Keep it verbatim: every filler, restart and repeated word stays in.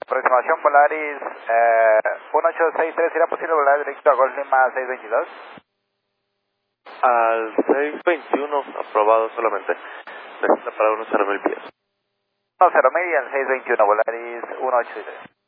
aproximación Volaris eh, uno ocho seis tres, ¿será posible volar directo a Golf Lima seis veintidós? Al seis veintiuno, aprobado solamente. Necesita para unos cero mil pies. uno cero mil y al seis veintiuno, Volaris uno ocho seis tres.